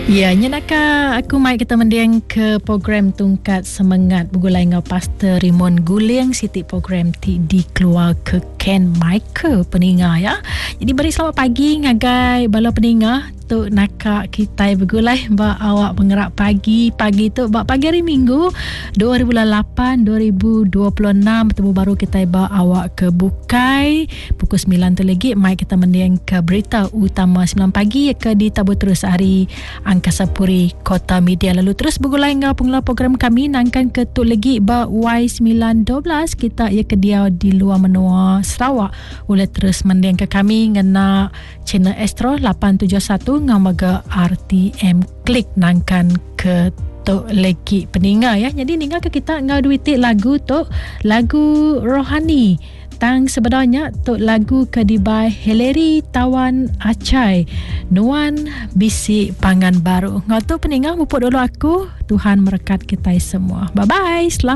Ya, nyenaka aku mai kita mendiang ke program Tungkat Semangat begulai ngau Pastor Rimon Guling siti program ti dikeluar ke Ken Michael peninga ya. Jadi beri selamat pagi ngagai bala peninga tu nakak kita begulai ba awak pengerak pagi tu ba pagi hari Minggu 2008 2026 bertemu baru kita ba awak ke Bukai pukul 9 tu lagi mai kita mendiang ke berita utama 9 pagi ke di tabur terus hari Angkasa Puri Kota Media. Lalu terus bergulai dengan pengelola program kami nangkan ke tu lagi ba Y912 kita ia ke dia di luar menua Sarawak. Boleh terus mendiang ke kami ngena channel Astro 871 ngamaga RTM klik nangkan ke tok lagi peninga ya. Jadi ninga ke kita ngau duiti lagu tok lagu rohani tang sebenarnya tok lagu kedibai Heleri Tawan Acai Nuan Bisi Pangan Baru. Ngau tu peninga mupuk dulu aku. Tuhan merekat kita semua. Bye bye. Selamat